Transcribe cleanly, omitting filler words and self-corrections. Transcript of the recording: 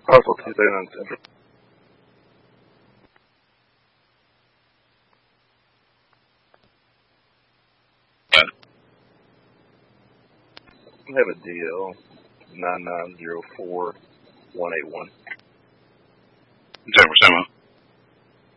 Parcel 239 Central. I have a DL 9904181. Is that for Samo?